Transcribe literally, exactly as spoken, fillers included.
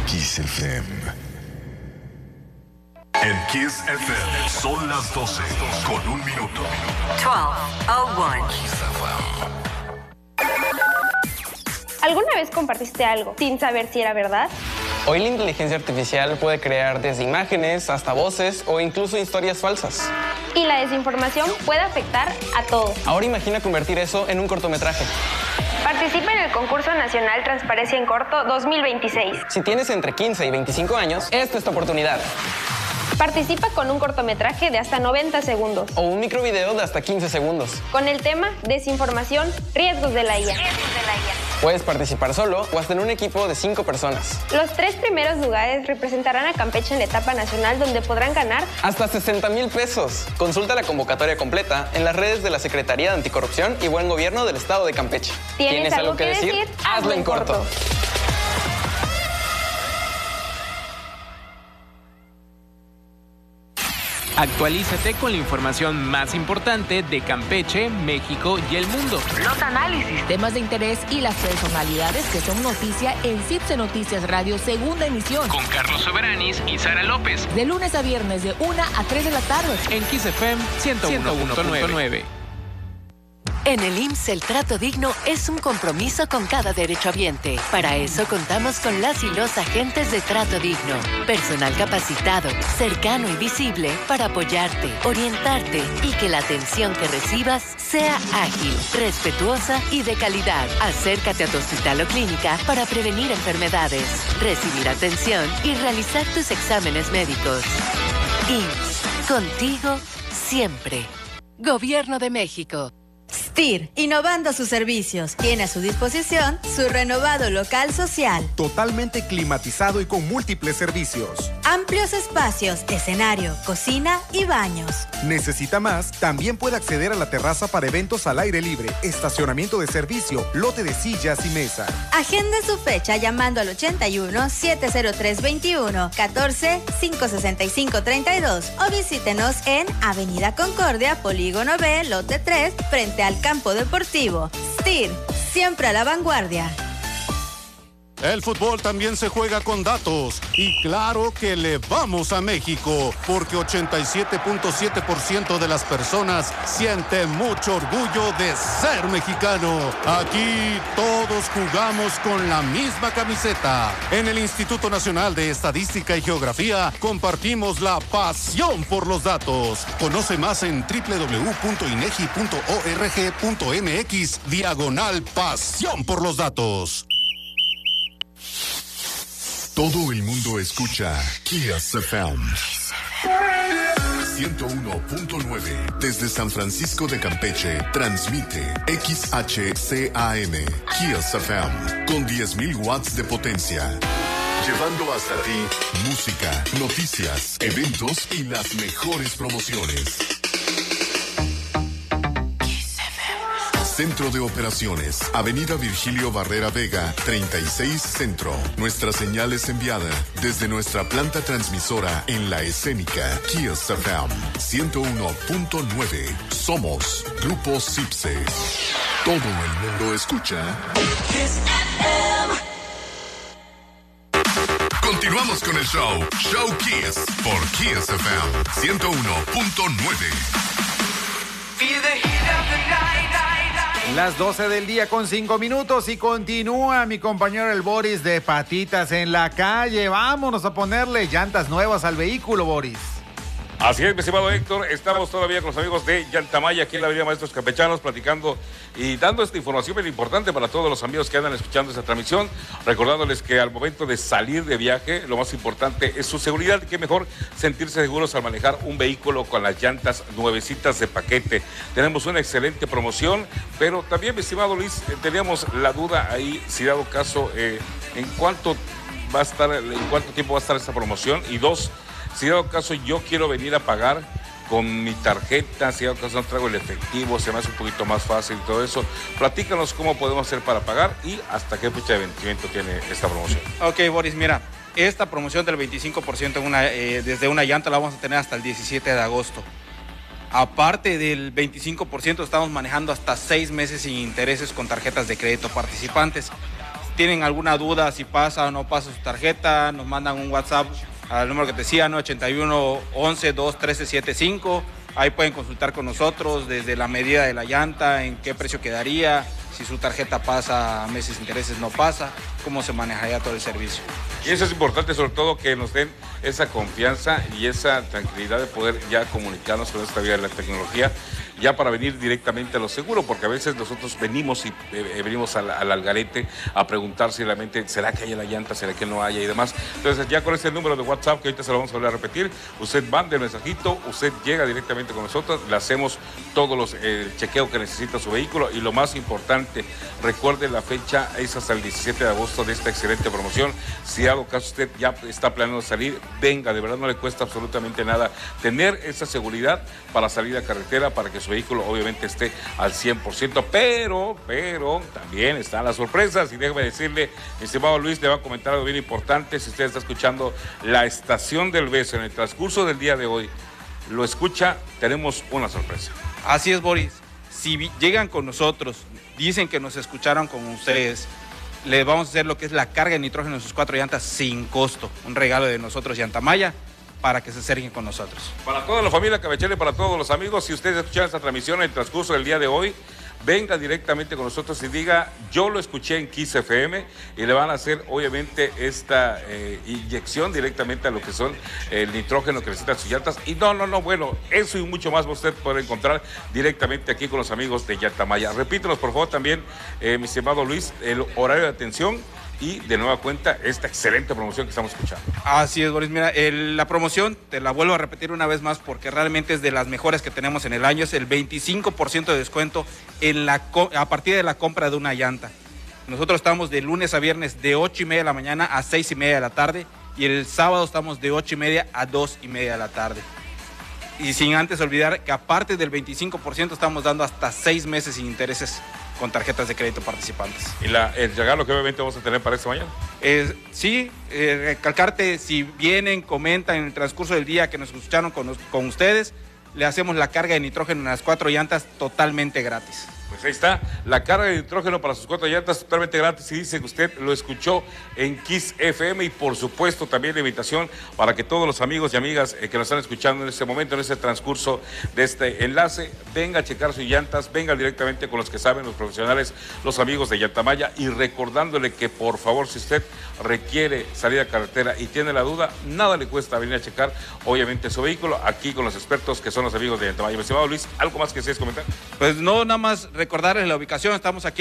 Kiss F M. En Kiss F M son las doce con un minuto. doce oh uno. ¿Alguna vez compartiste algo sin saber si era verdad? Hoy la inteligencia artificial puede crear desde imágenes hasta voces o incluso historias falsas. Y la desinformación puede afectar a todos. Ahora imagina convertir eso en un cortometraje. Participa en el concurso nacional Transparencia en Corto dos mil veintiséis. Si tienes entre quince y veinticinco años, esta es tu oportunidad. Participa con un cortometraje de hasta noventa segundos. O un microvideo de hasta quince segundos. Con el tema Desinformación, riesgos de la I A. Riesgos de la I A. Puedes participar solo o hasta en un equipo de cinco personas. Los tres primeros lugares representarán a Campeche en la etapa nacional, donde podrán ganar hasta sesenta mil pesos. Consulta la convocatoria completa en las redes de la Secretaría de Anticorrupción y Buen Gobierno del Estado de Campeche. ¿Tienes, ¿Tienes algo, algo que decir? decir? Hazlo en corto. corto. Actualízate con la información más importante de Campeche, México y el mundo. Los análisis, temas de interés y las personalidades que son noticia en CIPSE Noticias Radio, segunda emisión. Con Carlos Soberanis y Sara López. De lunes a viernes de una a tres de la tarde. En Kiss F M ciento uno punto nueve. En el I M S S el trato digno es un compromiso con cada derechohabiente. Para eso contamos con las y los agentes de trato digno. Personal capacitado, cercano y visible para apoyarte, orientarte y que la atención que recibas sea ágil, respetuosa y de calidad. Acércate a tu hospital o clínica para prevenir enfermedades, recibir atención y realizar tus exámenes médicos. I M S S, contigo siempre. Gobierno de México. S T I R, innovando sus servicios. Tiene a su disposición su renovado local social. Totalmente climatizado y con múltiples servicios. Amplios espacios, escenario, cocina y baños. ¿Necesita más? También puede acceder a la terraza para eventos al aire libre, estacionamiento de servicio, lote de sillas y mesa. Agende su fecha llamando al ochenta y uno, setecientos tres, veintiuno, catorce, quinientos sesenta y cinco, treinta y dos o visítenos en Avenida Concordia, Polígono B, lote tres, frente al campo deportivo. S T I R, siempre a la vanguardia. El fútbol también se juega con datos y claro que le vamos a México porque ochenta y siete punto siete por ciento de las personas sienten mucho orgullo de ser mexicano. Aquí todos jugamos con la misma camiseta. En el Instituto Nacional de Estadística y Geografía compartimos la pasión por los datos. Conoce más en doble u doble u doble u punto inegi punto org punto mx diagonal pasión por los datos. Todo el mundo escucha Kiss F M ciento uno punto nueve. Desde San Francisco de Campeche, transmite X H C A M Kiss F M con diez mil watts de potencia. Llevando hasta ti música, noticias, eventos y las mejores promociones. Centro de Operaciones, Avenida Virgilio Barrera Vega, treinta y seis Centro. Nuestra señal es enviada desde nuestra planta transmisora en La Escénica, Kiss F M ciento uno punto nueve. Somos Grupo CIPSE. Todo el mundo escucha Kiss F M. Continuamos con el show, Show Kiss, por Kiss F M ciento uno punto nueve. Las doce del día con cinco minutos y continúa mi compañero el Boris de patitas en la calle. Vámonos a ponerle llantas nuevas al vehículo, Boris. Así es, mi estimado Héctor, estamos todavía con los amigos de Llantamaya aquí en la Avenida Maestros Campechanos platicando y dando esta información bien importante para todos los amigos que andan escuchando esta transmisión, recordándoles que al momento de salir de viaje, lo más importante es su seguridad y qué mejor sentirse seguros al manejar un vehículo con las llantas nuevecitas de paquete. Tenemos una excelente promoción, pero también, mi estimado Luis, eh, teníamos la duda ahí, si dado caso, eh, en cuánto va a estar, en cuánto tiempo va a estar esta promoción y dos, si dado caso yo quiero venir a pagar con mi tarjeta, si dado caso no traigo el efectivo, se me hace un poquito más fácil y todo eso. Platícanos cómo podemos hacer para pagar y hasta qué fecha de vencimiento tiene esta promoción. Ok, Boris, mira, esta promoción del veinticinco por ciento en una, eh, desde una llanta la vamos a tener hasta el diecisiete de agosto. Aparte del veinticinco por ciento, estamos manejando hasta seis meses sin intereses con tarjetas de crédito participantes. tienen alguna duda si pasa o no pasa su tarjeta, nos mandan un WhatsApp al número que te decía, ¿no? ochenta y uno, once, dos, trece, setenta y cinco. Ahí pueden consultar con nosotros desde la medida de la llanta, en qué precio quedaría, si su tarjeta pasa a meses intereses no pasa, cómo se manejaría todo el servicio. Y eso es importante, sobre todo que nos den esa confianza y esa tranquilidad de poder ya comunicarnos con esta vía de la tecnología, ya para venir directamente a lo seguro, porque a veces nosotros venimos y eh, venimos al, al algarete a preguntar si realmente será que haya la llanta, será que no haya y demás. Entonces ya con ese número de WhatsApp que ahorita se lo vamos a volver a repetir, usted manda el mensajito, usted llega directamente con nosotros, le hacemos todos los eh, chequeo que necesita su vehículo y lo más importante, recuerde la fecha es hasta el diecisiete de agosto de esta excelente promoción. Si algo caso usted ya está planeando salir, venga, de verdad no le cuesta absolutamente nada tener esa seguridad para salir a carretera, para que su vehículo obviamente esté al cien por ciento, pero, pero también están las sorpresas y déjeme decirle, mi estimado Luis, le va a comentar algo bien importante. Si usted está escuchando la Estación del Beso en el transcurso del día de hoy, lo escucha, tenemos una sorpresa. Así es, Boris, si llegan con nosotros, dicen que nos escucharon con ustedes, les vamos a hacer lo que es la carga de nitrógeno en sus cuatro llantas sin costo, un regalo de nosotros Llantamaya, para que se acerquen con nosotros. Para toda la familia Cabechela y para todos los amigos, si ustedes escuchan esta transmisión en el transcurso del día de hoy, venga directamente con nosotros y diga, yo lo escuché en Kiss F M, y le van a hacer obviamente esta eh, inyección directamente a lo que son el nitrógeno que necesitan sus llantas. Y no, no, no, bueno, eso y mucho más usted puede encontrar directamente aquí con los amigos de Llantamaya. Repítenos por favor también, eh, mi estimado Luis, el horario de atención y de nueva cuenta esta excelente promoción que estamos escuchando. Así es, Boris. Mira, el, la promoción, te la vuelvo a repetir una vez más porque realmente es de las mejores que tenemos en el año. Es el veinticinco por ciento de descuento en la, a partir de la compra de una llanta. Nosotros estamos de lunes a viernes de ocho y media de la mañana a seis y media de la tarde y el sábado estamos de ocho y media a dos y media de la tarde. Y sin antes olvidar que aparte del veinticinco por ciento estamos dando hasta seis meses sin intereses con tarjetas de crédito participantes. ¿Y la, el regalo que obviamente vamos a tener para esta mañana? Eh, sí, eh, recalcarte, si vienen, comentan en el transcurso del día que nos escucharon con, con ustedes, le hacemos la carga de nitrógeno en las cuatro llantas totalmente gratis. Pues ahí está, la carga de nitrógeno para sus cuatro llantas totalmente gratis. Y dice que usted lo escuchó en Kiss F M y por supuesto también la invitación para que todos los amigos y amigas eh, que nos están escuchando en este momento, en este transcurso de este enlace, venga a checar sus llantas, venga directamente con los que saben, los profesionales, los amigos de Llantamaya, y recordándole que por favor, si usted requiere salir a carretera y tiene la duda, nada le cuesta venir a checar obviamente su vehículo aquí con los expertos que son los amigos de Llantamaya. Mi estimado Luis, ¿algo más que desees comentar? Pues no, nada más recordarles la ubicación, estamos aquí